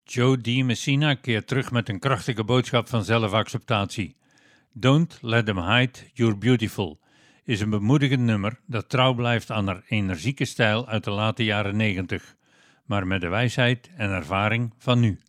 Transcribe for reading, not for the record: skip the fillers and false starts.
Joe D. Messina keert terug met een krachtige boodschap van zelfacceptatie. Don't Let Them Hide You're Beautiful is een bemoedigend nummer dat trouw blijft aan haar energieke stijl uit de late jaren 90, maar met de wijsheid en ervaring van nu.